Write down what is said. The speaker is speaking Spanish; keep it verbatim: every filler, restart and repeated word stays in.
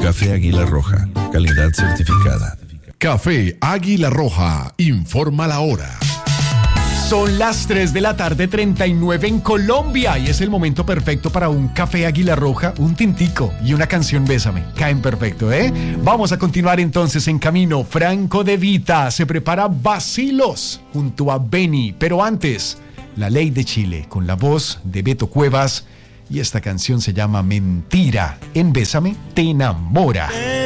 Café Águila Roja, calidad certificada. Café Águila Roja, informa la hora. Son las tres de la tarde, treinta y nueve en Colombia, y es el momento perfecto para un café Águila Roja, un tintico y una canción Bésame. Caen perfecto, ¿eh? Vamos a continuar entonces en camino. Franco De Vita se prepara Vacilos junto a Benny, pero antes, La Ley de Chile con la voz de Beto Cuevas, y esta canción se llama Mentira. En Bésame te enamora.